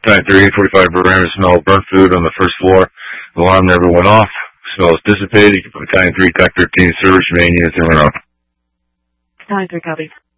Battalion 3, 45 Veranda, smell of burnt food on the first floor. The alarm never went off. Smell is dissipated. You can put Battalion 3, TAC 13, service, remain units, and run off. Battalion 3, copy.